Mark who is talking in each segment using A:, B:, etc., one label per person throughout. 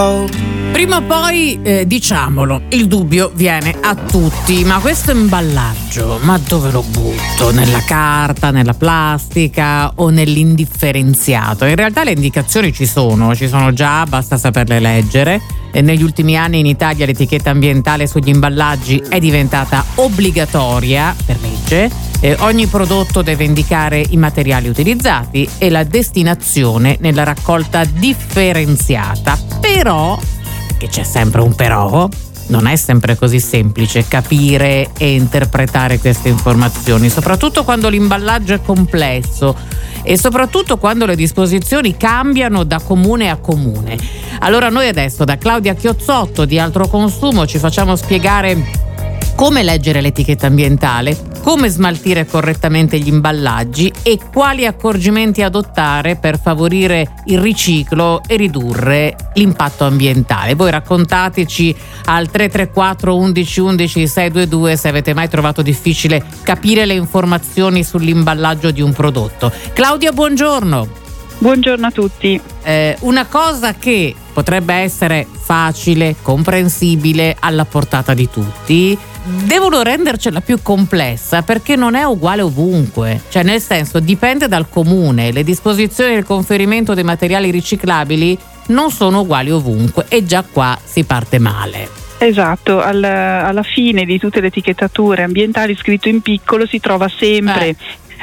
A: Prima o poi, diciamolo, il dubbio viene a tutti, ma questo imballaggio, ma dove lo butto? Nella carta, nella plastica o nell'indifferenziato? In realtà le indicazioni ci sono già, basta saperle leggere. E negli ultimi anni in Italia l'etichetta ambientale sugli imballaggi è diventata obbligatoria per legge. Ogni prodotto deve indicare i materiali utilizzati e la destinazione nella raccolta differenziata. Però, che c'è sempre un però, non è sempre così semplice capire e interpretare queste informazioni, soprattutto quando l'imballaggio è complesso e soprattutto quando le disposizioni cambiano da comune a comune. Allora noi adesso da Claudia Chiozzotto di Altro Consumo ci facciamo spiegare come leggere l'etichetta ambientale, come smaltire correttamente gli imballaggi e quali accorgimenti adottare per favorire il riciclo e ridurre l'impatto ambientale. Voi raccontateci al 334 11 11 622 se avete mai trovato difficile capire le informazioni sull'imballaggio di un prodotto. Claudia, buongiorno.
B: Buongiorno a tutti.
A: Una cosa che potrebbe essere facile, comprensibile, alla portata di tutti, devono rendercela più complessa perché non è uguale ovunque, cioè nel senso dipende dal comune, le disposizioni del conferimento dei materiali riciclabili non sono uguali ovunque e già qua si parte male.
B: Esatto, alla fine di tutte le etichettature ambientali scritto in piccolo si trova sempre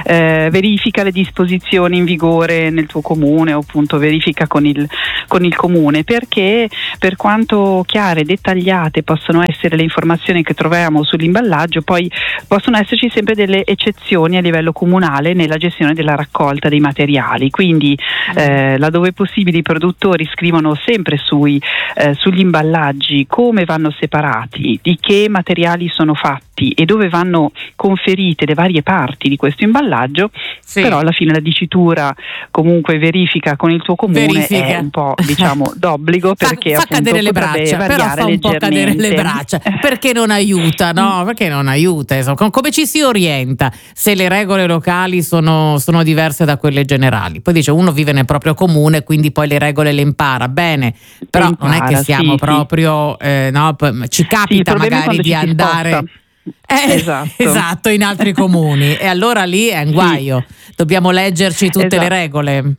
B: verifica le disposizioni in vigore nel tuo comune o appunto verifica con il comune, perché per quanto chiare e dettagliate possono essere le informazioni che troviamo sull'imballaggio, poi possono esserci sempre delle eccezioni a livello comunale nella gestione della raccolta dei materiali, quindi laddove possibile i produttori scrivono sempre sugli imballaggi come vanno separati, di che materiali sono fatti e dove vanno conferite le varie parti di questo imballaggio, sì. Però alla fine la dicitura comunque verifica con il tuo comune è un po' diciamo d'obbligo, perché
A: fa cadere le braccia, però fa un po' cadere le braccia perché non aiuta, no? Perché non aiuta, insomma. Come ci si orienta se le regole locali sono diverse da quelle generali? Poi dice uno vive nel proprio comune, quindi poi le regole le impara bene, però non è che siamo proprio no, ci capita magari di andare esatto in altri comuni e allora lì è un guaio, dobbiamo leggerci tutte le regole.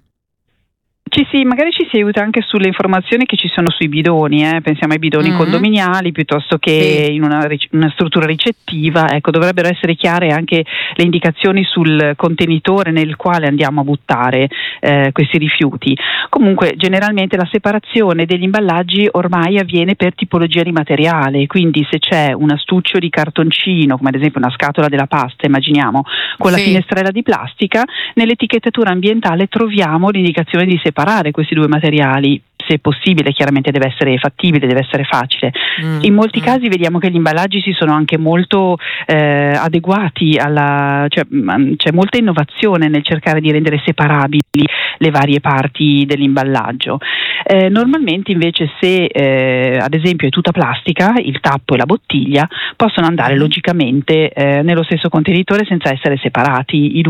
B: Magari ci si aiuta anche sulle informazioni che ci sono sui bidoni, pensiamo ai bidoni condominiali piuttosto che in una struttura ricettiva, ecco, dovrebbero essere chiare anche le indicazioni sul contenitore nel quale andiamo a buttare questi rifiuti. Comunque generalmente la separazione degli imballaggi ormai avviene per tipologia di materiale, quindi se c'è un astuccio di cartoncino, come ad esempio una scatola della pasta, immaginiamo, con la finestrella di plastica, nell'etichettatura ambientale troviamo l'indicazione di separare questi due materiali. Se possibile, chiaramente deve essere fattibile, deve essere facile. In molti casi vediamo che gli imballaggi si sono anche molto adeguati c'è molta innovazione nel cercare di rendere separabili le varie parti dell'imballaggio. Normalmente invece se ad esempio è tutta plastica, il tappo e la bottiglia possono andare logicamente nello stesso contenitore senza essere separati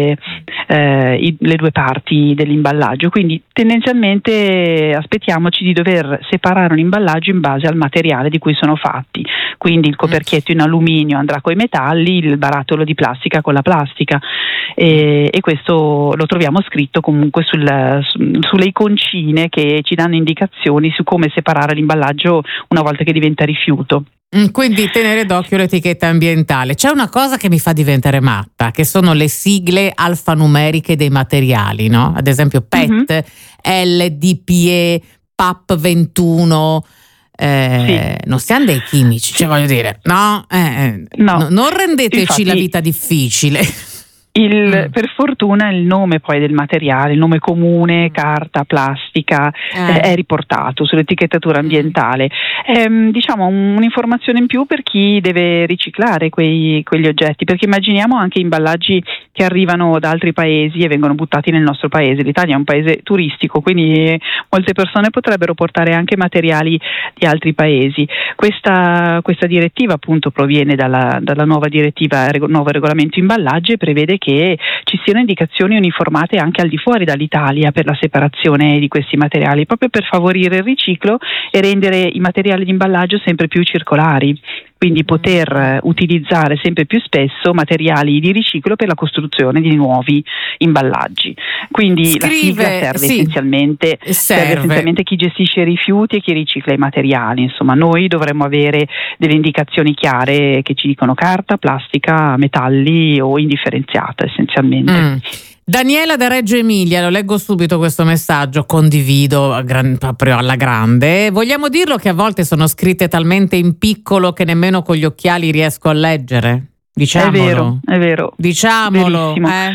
B: le due parti dell'imballaggio, quindi tendenzialmente aspettiamoci di dover separare un imballaggio in base al materiale di cui sono fatti, quindi il coperchietto in alluminio andrà con i metalli, il barattolo di plastica con la plastica, e questo lo troviamo scritto comunque sulle iconcine che ci danno indicazioni su come separare l'imballaggio una volta che diventa rifiuto.
A: Quindi tenere d'occhio l'etichetta ambientale. C'è una cosa che mi fa diventare matta, che sono le sigle alfanumeriche dei materiali, no? Ad esempio PET, LDPE, PAP 21. Non siamo dei chimici, cioè voglio dire, no? Non rendeteci la vita difficile.
B: Per fortuna il nome poi del materiale, il nome comune, carta, plastica, è riportato sull'etichettatura ambientale. Diciamo un'informazione in più per chi deve riciclare quegli oggetti, perché immaginiamo anche imballaggi che arrivano da altri paesi e vengono buttati nel nostro paese. L'Italia è un paese turistico, quindi molte persone potrebbero portare anche materiali di altri paesi. Questa direttiva appunto proviene dalla nuova direttiva, nuovo regolamento imballaggi, e prevede che ci siano indicazioni uniformate anche al di fuori dall'Italia per la separazione di questi materiali, proprio per favorire il riciclo e rendere i materiali di imballaggio sempre più circolari, quindi poter utilizzare sempre più spesso materiali di riciclo per la costruzione di nuovi imballaggi. Quindi la sigla serve essenzialmente chi gestisce i rifiuti e chi ricicla i materiali. Insomma, noi dovremmo avere delle indicazioni chiare che ci dicono carta, plastica, metalli o indifferenziata essenzialmente.
A: Daniela da Reggio Emilia, lo leggo subito questo messaggio, condivido proprio alla grande. Vogliamo dirlo che a volte sono scritte talmente in piccolo che nemmeno con gli occhiali riesco a leggere? Diciamolo.
B: È vero.
A: Diciamolo.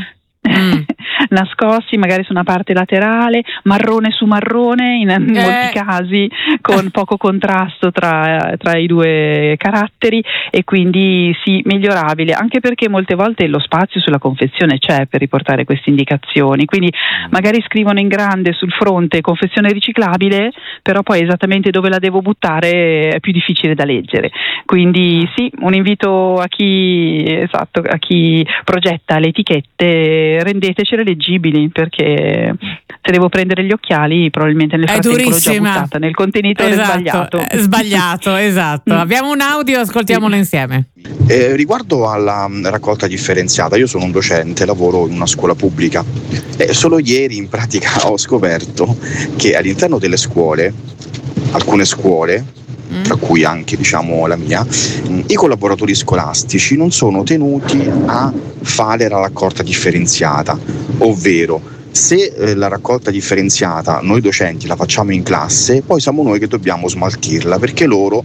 B: Nascosti magari su una parte laterale, marrone su marrone in molti casi, con poco contrasto tra i due caratteri, e quindi sì, migliorabile, anche perché molte volte lo spazio sulla confezione c'è per riportare queste indicazioni, quindi magari scrivono in grande sul fronte confezione riciclabile, però poi esattamente dove la devo buttare è più difficile da leggere. Quindi sì, un invito a chi progetta le etichette: rendetecele leggibili, perché se devo prendere gli occhiali probabilmente nel frattempo l'ho già buttata nel contenitore sbagliato.
A: Esatto. Abbiamo un audio, ascoltiamolo insieme.
C: Riguardo alla raccolta differenziata, io sono un docente, lavoro in una scuola pubblica. Solo ieri in pratica ho scoperto che all'interno delle scuole, alcune scuole, tra cui anche la mia, i collaboratori scolastici non sono tenuti a fare la raccolta differenziata, ovvero se la raccolta differenziata noi docenti la facciamo in classe, poi siamo noi che dobbiamo smaltirla, perché loro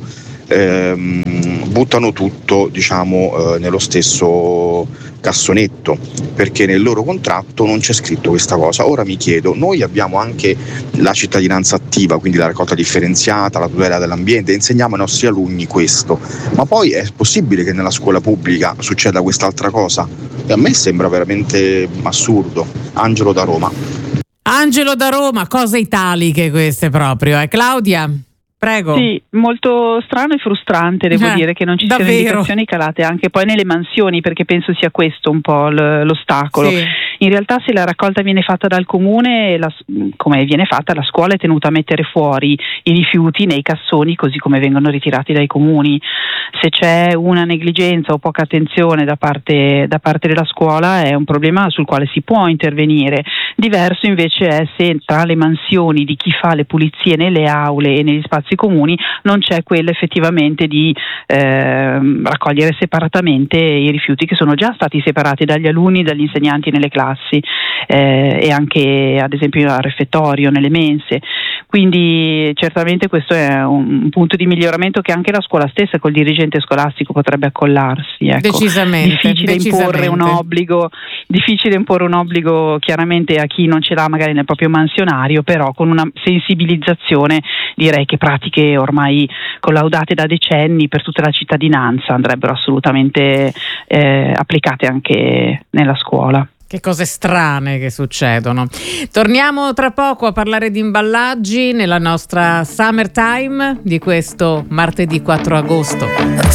C: buttano tutto nello stesso cassonetto, perché nel loro contratto non c'è scritto questa cosa. Ora mi chiedo, noi abbiamo anche la cittadinanza attiva, quindi la raccolta differenziata, la tutela dell'ambiente, insegniamo ai nostri alunni questo, ma poi è possibile che nella scuola pubblica succeda quest'altra cosa? E a me sembra veramente assurdo. Angelo da Roma,
A: cose italiche queste proprio, Claudia? Prego.
B: Sì, molto strano e frustrante, devo dire, che non ci siano indicazioni calate anche poi nelle mansioni, perché penso sia questo un po' l'ostacolo. Sì. In realtà, se la raccolta viene fatta dal comune, come viene fatta, la scuola è tenuta a mettere fuori i rifiuti nei cassoni così come vengono ritirati dai comuni. Se c'è una negligenza o poca attenzione da parte della scuola, è un problema sul quale si può intervenire. Diverso invece è se tra le mansioni di chi fa le pulizie nelle aule e negli spazi comuni non c'è quella effettivamente di raccogliere separatamente i rifiuti che sono già stati separati dagli alunni, dagli insegnanti nelle classi, e anche ad esempio al refettorio, nelle mense. Quindi certamente questo è un punto di miglioramento che anche la scuola stessa col dirigente scolastico potrebbe accollarsi.
A: Decisamente.
B: Imporre un obbligo chiaramente a chi non ce l'ha magari nel proprio mansionario, però con una sensibilizzazione, direi che pratiche ormai collaudate da decenni per tutta la cittadinanza andrebbero assolutamente applicate anche nella scuola.
A: Che cose strane che succedono. Torniamo tra poco a parlare di imballaggi nella nostra Summer Time di questo martedì 4 agosto.